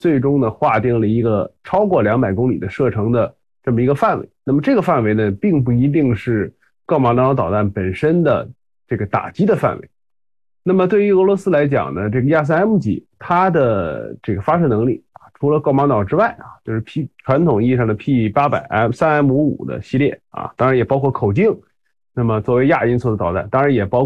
最终呢划定了一个超过200公里的射程的这么一个范围。那么这个范围呢，并不一定是高码弹道导弹本身的这个打击的范围。那么对于俄罗斯来讲呢，这个亚4M级它的这个发射能力啊，除了高码导之外啊，就是传统意义上的 P800、3M55的系列啊，当然也包括口径。那么作为亚音速的导弹，当然也包括